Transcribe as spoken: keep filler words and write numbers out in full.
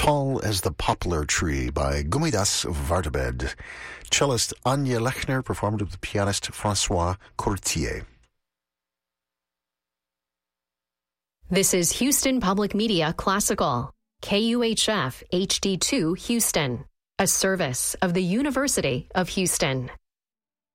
Tall as the Poplar Tree by Gumidas Vartabed. Cellist Anya Lechner performed with the pianist Francois Courtier. This is Houston Public Media Classical, K U H F H D two Houston, a service of the University of Houston.